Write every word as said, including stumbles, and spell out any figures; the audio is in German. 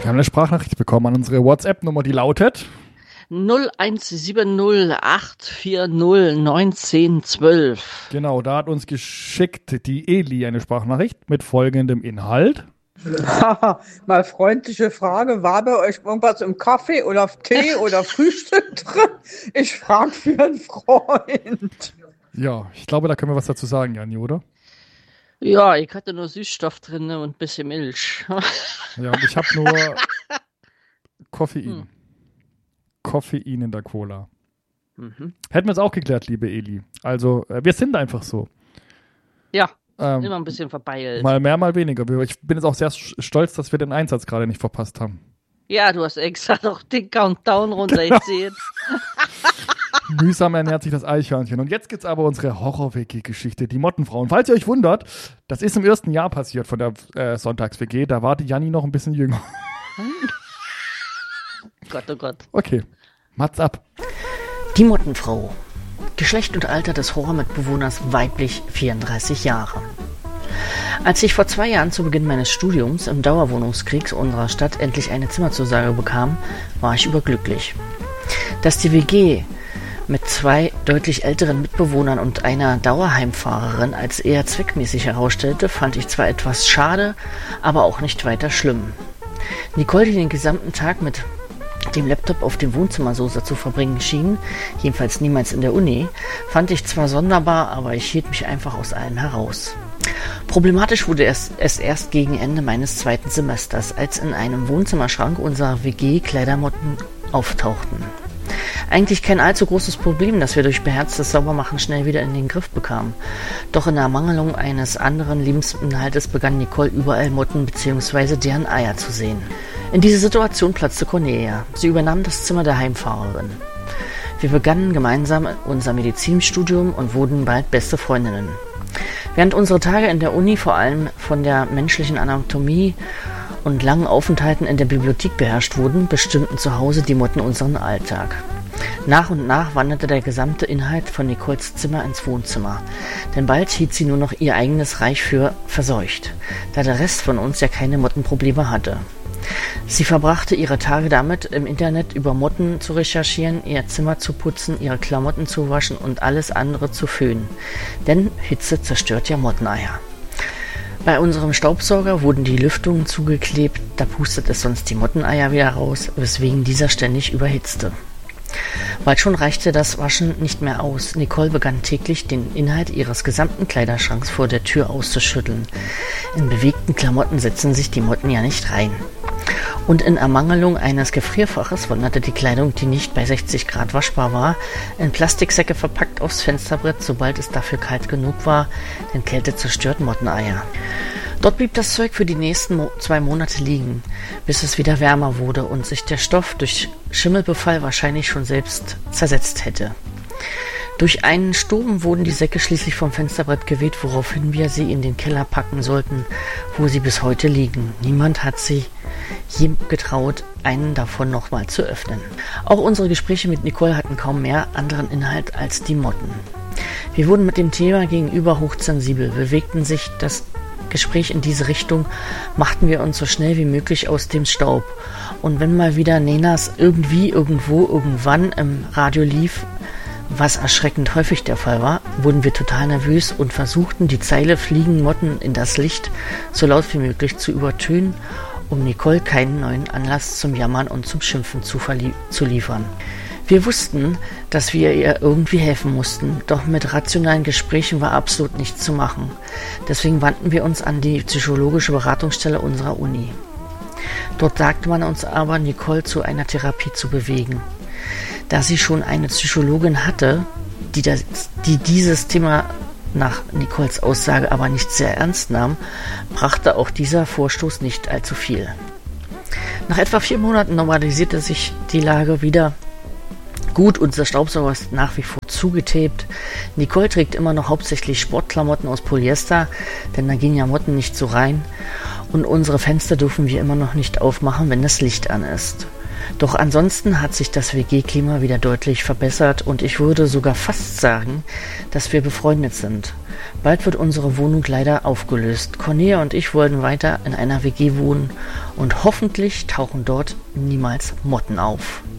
Wir haben eine Sprachnachricht bekommen an unsere WhatsApp-Nummer, die lautet null eins sieben null acht vier null neun eins zwölf. Genau, da hat uns geschickt die Eli eine Sprachnachricht mit folgendem Inhalt. Haha, mal freundliche Frage, war bei euch irgendwas im Kaffee oder Tee oder Frühstück drin? Ich frage für einen Freund. Ja, ich glaube, da können wir was dazu sagen, Janni, oder? Ja, ich hatte nur Süßstoff drin und ein bisschen Milch. Ja, und ich habe nur Koffein. Hm. Koffein in der Cola. Mhm. Hätten wir es auch geklärt, liebe Eli. Also, äh, wir sind einfach so. Ja, Ähm, immer ein bisschen verbeilt. Mal mehr, mal weniger. Ich bin jetzt auch sehr stolz, dass wir den Einsatz gerade nicht verpasst haben. Ja, du hast extra noch den Countdown runter Genau. gesehen. Mühsam ernährt sich das Eichhörnchen. Und jetzt gibt's aber unsere Horror-W G-Geschichte, die Mottenfrau. Und falls ihr euch wundert, das ist im ersten Jahr passiert von der äh, Sonntags-W G. Da war die Janni noch ein bisschen jünger. Gott, oh Gott. Okay, Mats ab. Die Mottenfrau. Geschlecht und Alter des Horrormitbewohners weiblich vierunddreißig Jahre. Als ich vor zwei Jahren zu Beginn meines Studiums im Dauerwohnungskrieg unserer Stadt endlich eine Zimmerzusage bekam, war ich überglücklich. Dass die W G mit zwei deutlich älteren Mitbewohnern und einer Dauerheimfahrerin als eher zweckmäßig herausstellte, fand ich zwar etwas schade, aber auch nicht weiter schlimm. Nicole, die den gesamten Tag mit dem Laptop auf dem Wohnzimmersofa zu verbringen schien, jedenfalls niemals in der Uni, fand ich zwar sonderbar, aber ich hielt mich einfach aus allem heraus. Problematisch wurde es, es erst gegen Ende meines zweiten Semesters, als in einem Wohnzimmerschrank unserer W G Kleidermotten auftauchten. Eigentlich kein allzu großes Problem, das wir durch beherztes Saubermachen schnell wieder in den Griff bekamen. Doch in Ermangelung eines anderen Lebensinhaltes begann Nicole überall Motten bzw. deren Eier zu sehen. In diese Situation platzte Cornelia. Sie übernahm das Zimmer der Heimfahrerin. Wir begannen gemeinsam unser Medizinstudium und wurden bald beste Freundinnen. Während unsere Tage in der Uni vor allem von der menschlichen Anatomie und langen Aufenthalten in der Bibliothek beherrscht wurden, bestimmten zu Hause die Motten unseren Alltag. Nach und nach wanderte der gesamte Inhalt von Nicoles Zimmer ins Wohnzimmer, denn bald hielt sie nur noch ihr eigenes Reich für verseucht, da der Rest von uns ja keine Mottenprobleme hatte. Sie verbrachte ihre Tage damit, im Internet über Motten zu recherchieren, ihr Zimmer zu putzen, ihre Klamotten zu waschen und alles andere zu föhnen, denn Hitze zerstört ja Motteneier. Bei unserem Staubsauger wurden die Lüftungen zugeklebt, da pustet es sonst die Motteneier wieder raus, weswegen dieser ständig überhitzte. Bald schon reichte das Waschen nicht mehr aus. Nicole begann täglich, den Inhalt ihres gesamten Kleiderschranks vor der Tür auszuschütteln. In bewegten Klamotten setzen sich die Motten ja nicht rein. Und in Ermangelung eines Gefrierfaches wanderte die Kleidung, die nicht bei sechzig Grad waschbar war, in Plastiksäcke verpackt aufs Fensterbrett, sobald es dafür kalt genug war, denn Kälte zerstört Motteneier. Dort blieb das Zeug für die nächsten Mo- zwei Monate liegen, bis es wieder wärmer wurde und sich der Stoff durch Schimmelbefall wahrscheinlich schon selbst zersetzt hätte. Durch einen Sturm wurden die Säcke schließlich vom Fensterbrett geweht, woraufhin wir sie in den Keller packen sollten, wo sie bis heute liegen. Niemand hat sich je getraut, einen davon nochmal zu öffnen. Auch unsere Gespräche mit Nicole hatten kaum mehr anderen Inhalt als die Motten. Wir wurden mit dem Thema gegenüber hochsensibel, bewegten sich das Gespräch in diese Richtung, machten wir uns so schnell wie möglich aus dem Staub. Und wenn mal wieder Nenas irgendwie, irgendwo, irgendwann im Radio lief, was erschreckend häufig der Fall war, wurden wir total nervös und versuchten, die Zeile Fliegen Motten in das Licht so laut wie möglich zu übertönen, um Nicole keinen neuen Anlass zum Jammern und zum Schimpfen zu, verlie- zu liefern. Wir wussten, dass wir ihr irgendwie helfen mussten, doch mit rationalen Gesprächen war absolut nichts zu machen. Deswegen wandten wir uns an die psychologische Beratungsstelle unserer Uni. Dort sagte man uns aber, Nicole zu einer Therapie zu bewegen. Da sie schon eine Psychologin hatte, die, das, die dieses Thema nach Nicoles Aussage aber nicht sehr ernst nahm, brachte auch dieser Vorstoß nicht allzu viel. Nach etwa vier Monaten normalisierte sich die Lage wieder. Gut, unser Staubsauger ist nach wie vor zugetaped. Nicole trägt immer noch hauptsächlich Sportklamotten aus Polyester, denn da gehen ja Motten nicht so rein. Und unsere Fenster dürfen wir immer noch nicht aufmachen, wenn das Licht an ist. Doch ansonsten hat sich das W G-Klima wieder deutlich verbessert und ich würde sogar fast sagen, dass wir befreundet sind. Bald wird unsere Wohnung leider aufgelöst. Cornelia und ich wollen weiter in einer W G wohnen und hoffentlich tauchen dort niemals Motten auf.